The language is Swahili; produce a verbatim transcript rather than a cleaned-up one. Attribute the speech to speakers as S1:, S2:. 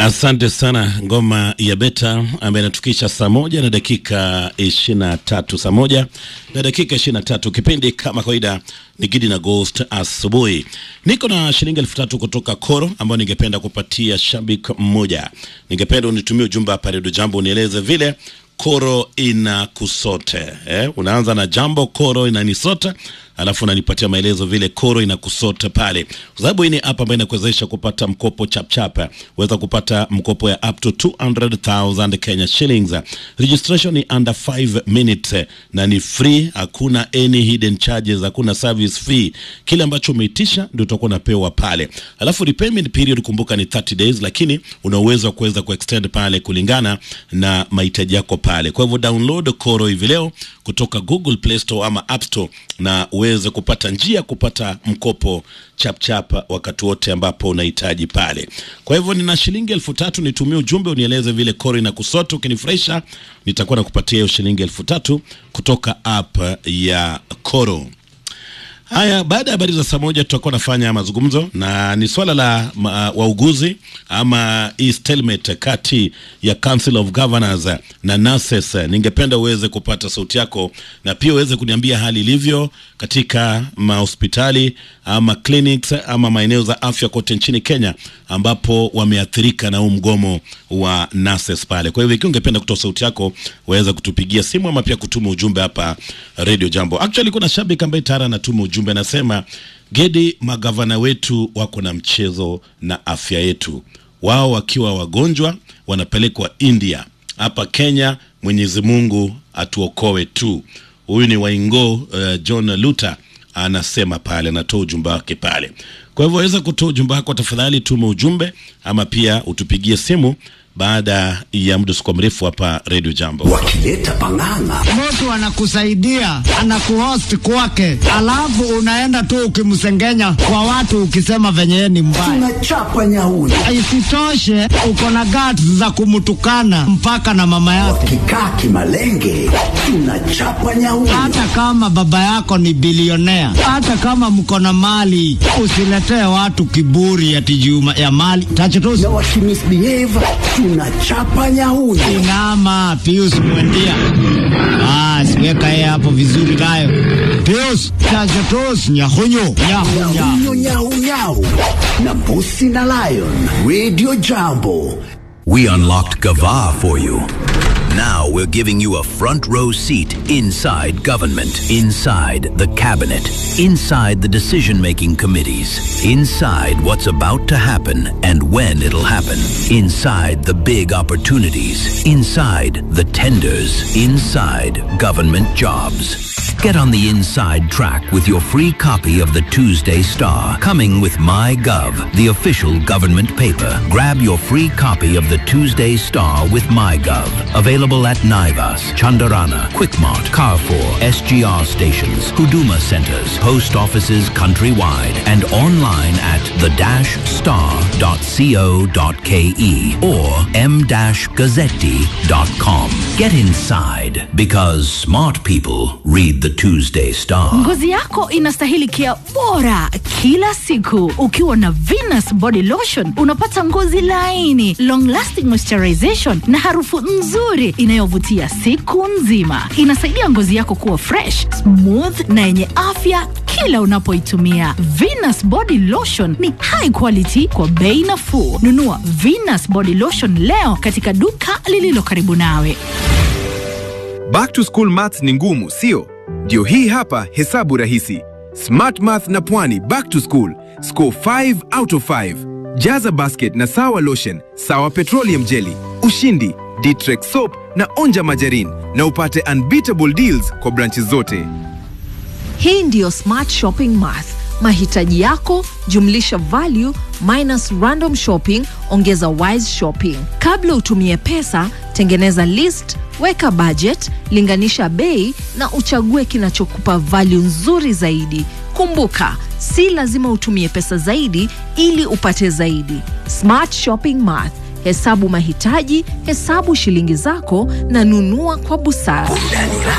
S1: Asante sana. Ngoma ya Beta ambaye inatukisha saa moja na dakika ishirini na tatu, saa moja na dakika ishirini na tatu. Kipindi kama kawaida ni Gidi na Ghost asubuhi. Niko na shilingi elfu tatu kutoka Koro ambayo ningependa kupatia shabiki mmoja. Ningependa unitumie ujumbe hapa Radio Jambo unieleze vile Koro ina kusote. Eh, unaanza na jambo Koro inanisota, alafu unanipatia maelezo vile Koro ina kusote pale. Kwa sababu hii ni app ambayo inakuwezesha kupata mkopo chap chap. Uweza kupata mkopo ya up to two hundred thousand Kenya shillings. Registration ni under five minutes na ni free, hakuna any hidden charges, hakuna service fee. Kile ambacho umeitisha ndio utakuwa unapewa pale. Alafu repayment period kumbuka ni thirty days, lakini una uwezo wa kuweza kuextend pale kulingana na mahitaji yako pale. Kwa hivyo download Koro hivi leo kutoka Google Play Store ama App Store na uweze kupata njia kupata mkopo chap chap wakati wote ambapo unahitaji pale. Kwa hivyo nina shilingi elfu tatu, nitumie ujumbe unieleze vile Koro ina kusoto. Ukinifurahisha nitakuwa nakupatia hiyo shilingi elfu tatu kutoka app ya Koro. Haya, baada ya habari za saa moja tutakuwa nafanya mazungumzo na ni swala la ma, wauguzi ama stalemate kati ya Council of Governors na nurses. Ningependa uweze kupata sauti yako na pia uweze kuniambia hali ilivyo katika mahospitali ama clinics ama maeneo za afya kote nchini Kenya ambapo wameathirika na huu mgomo wa nurses pale. Kwa hivyo ikiwa ungependa kutoa sauti yako, waweza kutupigia simu ama pia kutuma ujumbe hapa Radio Jambo. Actually kuna shabiki ambaye tayari anatuma ujumbe, anasema Gedi, magavana wetu wako na mchezo na afya yetu. Wao wakiwa wagonjwa wanapelekwa India. Hapa Kenya Mwenyezi Mungu atuokoe tu. Huyu ni Waingo uh, John Luther anasema pale, anatoa ujumbe wake pale. Kwa hivyo waweza kutoa ujumbe wako, tafadhali tuma ujumbe ama pia utupigie simu baada ya muda siko mrefu hapa Radio Jambo.
S2: Wakileta panganga,
S3: mtu anakusaidia, anakuhost kwake, alafu unaenda tu ukimsengenya kwa watu ukisema venye ni mbaya.
S2: Tunachapa nyauni.
S3: Isitoshe uko na guts za kumtukana mpaka na mama yake.
S2: Wakikaa kimalenge, tunachapa nyauni.
S3: Hata kama baba yako ni bilionea, hata kama mko na mali, usiletee watu kiburi ya tijuma ya mali. Tachotosi.
S2: Na wakimisbehave, tunachapa nyauni.
S3: Inama Pius Mwendia. Ah, siweka yeye hapo vizuri nayo. Pius, tachotos nyahunyo. Nyahunyo.
S2: Nyahunyo nyau nyau. Na Pussy na Lion. Radio Jambo.
S4: We unlocked Gava for you. Now we're giving you a front row seat inside government, inside the cabinet, inside the decision-making committees, inside what's about to happen and when it'll happen, inside the big opportunities, inside the tenders, inside government jobs. Get on the inside track with your free copy of the Tuesday Star, coming with MyGov, the official government paper. Grab your free copy of the Tuesday Star with MyGov. Available at Naivas, Chandarana, Quickmart, Carrefour, S G R stations, Huduma centers, post offices countrywide, and online at the dash star dot co dot ke or m dash gazzetti dot com. Get inside, because smart people read the Tuesday Star.
S5: Ngozi yako inastahili kia bora kila siku. Ukiwa na Venus Body Lotion unapata ngozi laini, long lasting moisturization na harufu nzuri inayovutia siku nzima. Inasaidia ngozi yako kuwa fresh, smooth na yenye afya kila unapoitumia. Venus Body Lotion ni high quality kwa bei nafuu. Nunua Venus Body Lotion leo katika duka lililo karibu nawe.
S6: Back to school maths ni ngumu, sio? Ndio hii hapa hesabu rahisi. Smart Math na Pwani back to school. Score five out of five. Jaza basket na sawa lotion, sawa petroleum jelly, ushindi, Ditrex soap na onja majarin, na upate unbeatable deals kwa branches zote.
S7: Hii ndio Smart Shopping Math. Mahitaji yako jumlisha value minus random shopping ongeza wise shopping. Kabla utumie pesa, tengeneza list, weka budget, linganisha bei na uchague kinachokupa value nzuri zaidi. Kumbuka, si lazima utumie pesa zaidi ili upate zaidi. Smart Shopping Math. Hesabu mahitaji, hesabu shilingi zako na nunua kwa busara.